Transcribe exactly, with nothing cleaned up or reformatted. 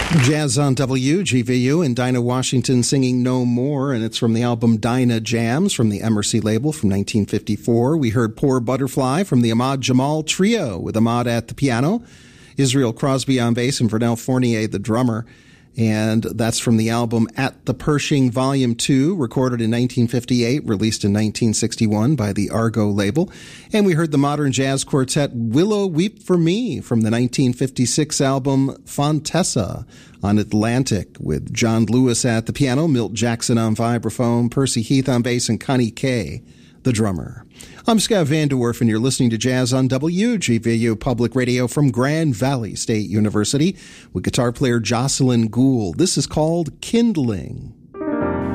Jazz on W G V U and Dinah Washington singing No More, and it's from the album Dinah Jams from the Emercy label from nineteen fifty-four. We heard Poor Butterfly from the Ahmad Jamal Trio with Ahmad at the piano, Israel Crosby on bass, and Vernell Fournier, the drummer. And that's from the album At the Pershing Volume two, recorded in nineteen fifty-eight, released in nineteen sixty-one by the Argo label. And we heard the modern jazz quartet Willow Weep for Me from the nineteen fifty-six album Fontessa on Atlantic, with John Lewis at the piano, Milt Jackson on vibraphone, Percy Heath on bass, and Connie Kay, the drummer. I'm Scott Van De Werf, and you're listening to Jazz on W G V U Public Radio from Grand Valley State University with guitar player Jocelyn Gould. This is called Kindling.